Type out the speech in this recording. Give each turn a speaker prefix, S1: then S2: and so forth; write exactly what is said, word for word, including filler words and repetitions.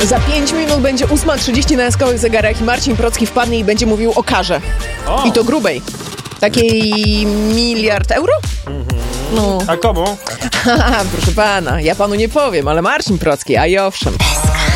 S1: Za pięć minut będzie ósma trzydzieści na jaskowych zegarach i Marcin Procki wpadnie i będzie mówił o karze.
S2: O.
S1: I to grubej. Takiej miliard euro? No.
S2: A komu?
S1: Haha, proszę pana, ja panu nie powiem, ale Marcin Procki, a i owszem.